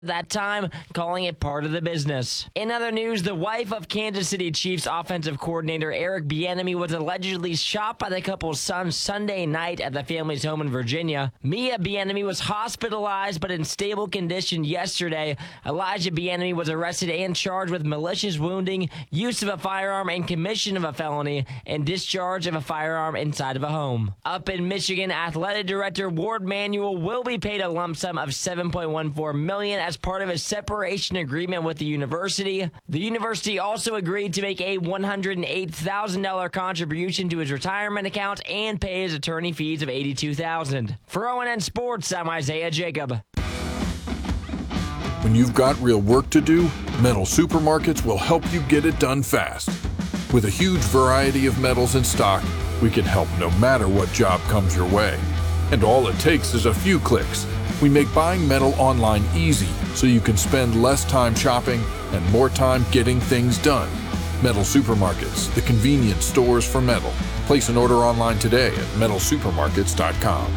that time, calling it part of the business. In other news, the wife of Kansas City Chiefs offensive coordinator Eric Bieniemy was allegedly shot by the couple's son Sunday night at the family's home in Virginia. Mia Bieniemy was hospitalized but in stable condition yesterday. Elijah Bieniemy was arrested and charged with malicious wounding, use of a firearm and commission of a felony, and discharge of a firearm inside of a home. Up in Michigan, athletic director Ward Manuel will be paid a lump sum of $7.14 million as part of a separation agreement with the university. The university also agreed to make a $108,000 contribution to his retirement account and pay his attorney fees of $82,000. For ONN Sports, I'm Isaiah Jacob. When you've got real work to do, Metal Supermarkets will help you get it done fast. With a huge variety of metals in stock, we can help no matter what job comes your way. And all it takes is a few clicks. We make buying metal online easy so you can spend less time shopping and more time getting things done. Metal Supermarkets, the convenience stores for metal. Place an order online today at metalsupermarkets.com.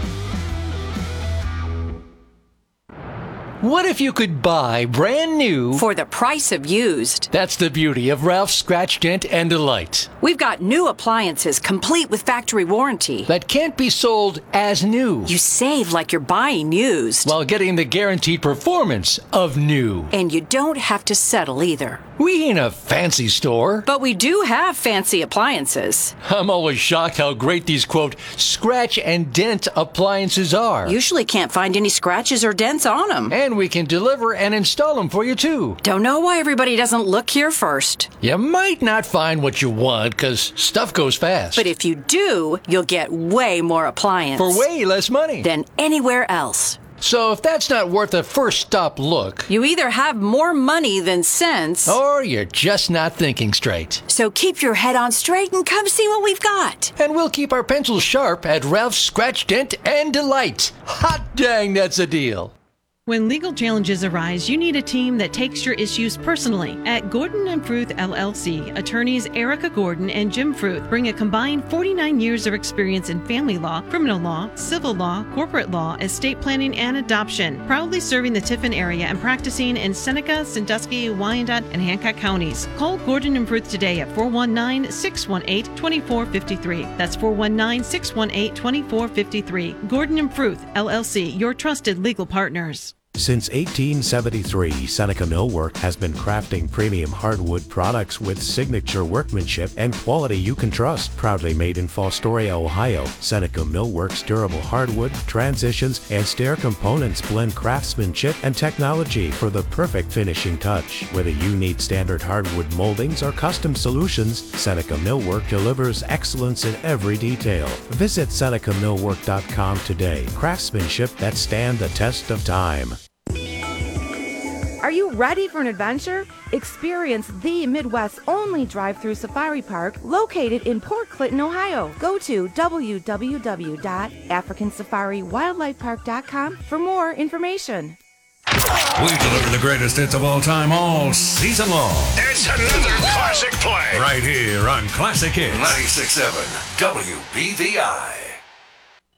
What if you could buy brand new for the price of used? That's the beauty of Ralph's Scratch, Dent, and Delight. We've got new appliances complete with factory warranty That can't be sold as new. You save like you're buying used. While getting the guaranteed performance of new. And you don't have to settle either. We ain't a fancy store. But we do have fancy appliances. I'm always shocked how great these, quote, scratch and dent appliances are. Usually can't find any scratches or dents on them. And we can deliver and install them for you, too. Don't know why everybody doesn't look here first. You might not find what you want, because stuff goes fast. But if you do, you'll get way more appliance. For way less money. Than anywhere else. So if that's not worth a first stop look, you either have more money than sense, or you're just not thinking straight. So keep your head on straight and come see what we've got. And we'll keep our pencils sharp at Ralph's Scratch, Dent, and Delight. Hot dang, that's a deal. When legal challenges arise, you need a team that takes your issues personally. At Gordon & Fruth, LLC, attorneys Erica Gordon and Jim Fruth bring a combined 49 years of experience in family law, criminal law, civil law, corporate law, estate planning, and adoption, proudly serving the Tiffin area and practicing in Seneca, Sandusky, Wyandotte, and Hancock counties. Call Gordon & Fruth today at 419-618-2453. That's 419-618-2453. Gordon & Fruth, LLC, your trusted legal partners. Since 1873, Seneca Millwork has been crafting premium hardwood products with signature workmanship and quality you can trust. Proudly made in Fostoria, Ohio, Seneca Millwork's durable hardwood, transitions, and stair components blend craftsmanship and technology for the perfect finishing touch. Whether you need standard hardwood moldings or custom solutions, Seneca Millwork delivers excellence in every detail. Visit SenecaMillwork.com today. Craftsmanship that stand the test of time. Are you ready for an adventure? Experience the Midwest's only drive-through safari park located in Port Clinton, Ohio. Go to www.africansafariwildlifepark.com for more information. We deliver the greatest hits of all time all season long. It's another classic play. Right here on Classic Hits. 96.7 WBVI.